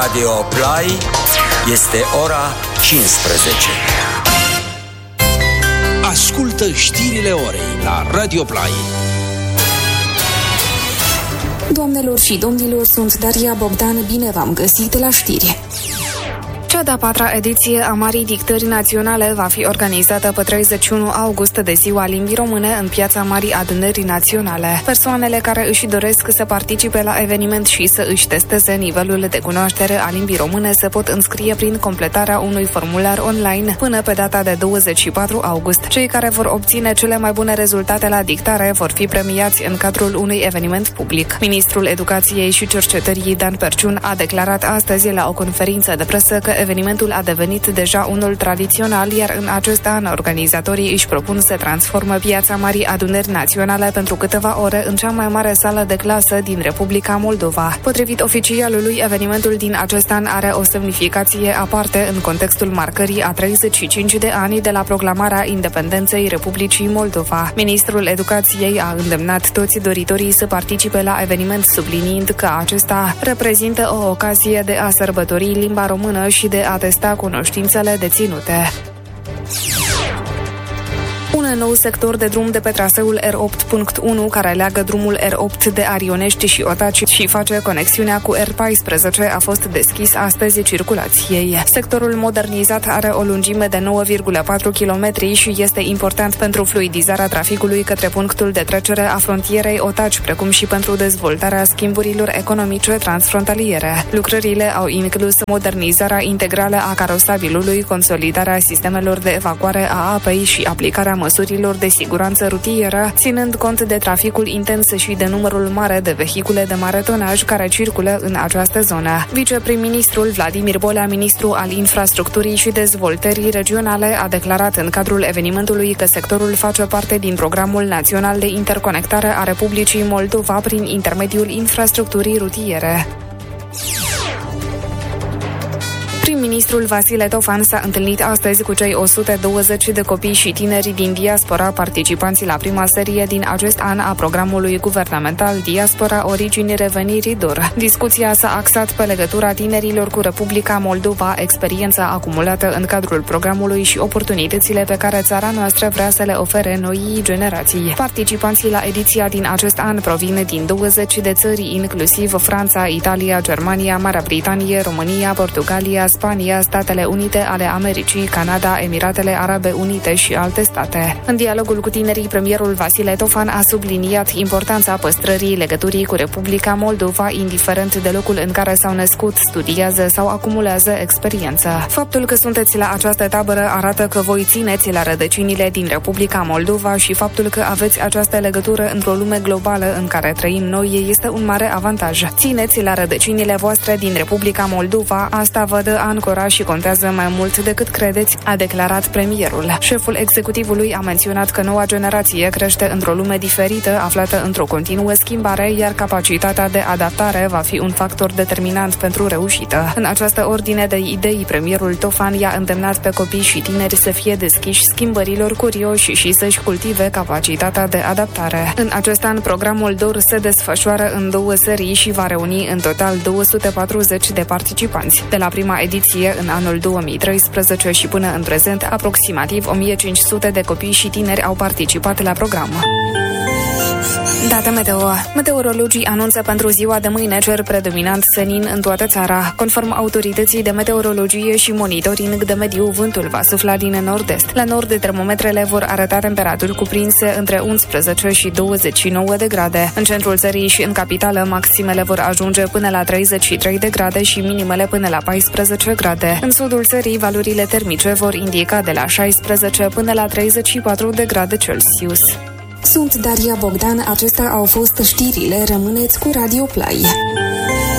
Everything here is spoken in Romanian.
Radio Play este ora 15. Ascultă știrile orei la Radio Play. Doamnelor și domnilor, sunt Daria Bogdan, bine v-am găsit la știri. Cea de-a patra ediție a Marii Dictări Naționale va fi organizată pe 31 august de Ziua Limbii Române în Piața Marii Adunării Naționale. Persoanele care își doresc să participe la eveniment și să își testeze nivelul de cunoaștere a limbii române se pot înscrie prin completarea unui formular online până pe data de 24 august. Cei care vor obține cele mai bune rezultate la dictare vor fi premiați în cadrul unui eveniment public. Ministrul Educației și Cercetării Dan Perciun a declarat astăzi la o conferință de presă că evenimentul a devenit deja unul tradițional, iar în acest an organizatorii își propun să transformă Piața Marii Adunări Naționale pentru câteva ore în cea mai mare sală de clasă din Republica Moldova. Potrivit oficialului, evenimentul din acest an are o semnificație aparte în contextul marcării a 35 de ani de la proclamarea independenței Republicii Moldova. Ministrul Educației a îndemnat toți doritorii să participe la eveniment, subliniind că acesta reprezintă o ocazie de a sărbători limba română și de a testa cunoștințele deținute. Un nou sector de drum de pe traseul R8.1 care leagă drumul R8 de Arionești și Otaci și face conexiunea cu R14 a fost deschis astăzi circulației. Sectorul modernizat are o lungime de 9,4 km și este important pentru fluidizarea traficului către punctul de trecere a frontierei Otaci, precum și pentru dezvoltarea schimburilor economice transfrontaliere. Lucrările au inclus modernizarea integrală a carosabilului, consolidarea sistemelor de evacuare a apei și aplicarea măsurilor de siguranță rutieră, ținând cont de traficul intens și de numărul mare de vehicule de mare tonaj care circulă în această zonă. Viceprim-ministrul Vladimir Bolea, ministru al infrastructurii și dezvoltării regionale, a declarat în cadrul evenimentului că sectorul face parte din Programul Național de Interconectare a Republicii Moldova prin intermediul infrastructurii rutiere. Prim-ministrul Vasile Tofan s-a întâlnit astăzi cu cei 120 de copii și tineri din diaspora, participanți la prima serie din acest an a programului guvernamental Diaspora Origini Revenirii DOR. Discuția s-a axat pe legătura tinerilor cu Republica Moldova, experiența acumulată în cadrul programului și oportunitățile pe care țara noastră vrea să le ofere noii generații. Participanții la ediția din acest an provin din 20 de țări, inclusiv Franța, Italia, Germania, Marea Britanie, România, Portugalia, Spania, Statele Unite ale Americii, Canada, Emiratele Arabe Unite și alte state. În dialogul cu tinerii, premierul Vasile Tofan a subliniat importanța păstrării legăturii cu Republica Moldova, indiferent de locul în care s-au născut, studiază sau acumulează experiență. Faptul că sunteți la această tabără arată că voi țineți la rădăcinile din Republica Moldova și faptul că aveți această legătură într-o lume globală în care trăim noi este un mare avantaj. Țineți la rădăcinile voastre din Republica Moldova, asta vă dă ancora și contează mai mult decât credeți, a declarat premierul. Șeful executivului a menționat că noua generație crește într-o lume diferită, aflată într-o continuă schimbare, iar capacitatea de adaptare va fi un factor determinant pentru reușită. În această ordine de idei, premierul Tofan i-a îndemnat pe copii și tineri să fie deschiși schimbărilor, curioși și să-și cultive capacitatea de adaptare. În acest an, programul DOR se desfășoară în 2 serii și va reuni în total 240 de participanți. De la prima ediție în anul 2013 și până în prezent, aproximativ 1500 de copii și tineri au participat la program. Date meteo. Meteorologii anunță pentru ziua de mâine cer predominant senin în toată țara. Conform autorității de meteorologie și monitoring de mediu, vântul va sufla din nord-est. La nord, termometrele vor arăta temperaturi cuprinse între 11 și 29 de grade. În centrul țării și în capitală, maximele vor ajunge până la 33 de grade și minimele până la 14 grade. În sudul țării, valorile termice vor indica de la 16 până la 34 de grade Celsius. Sunt Daria Bogdan, acestea au fost știrile, rămâneți cu Radio Play.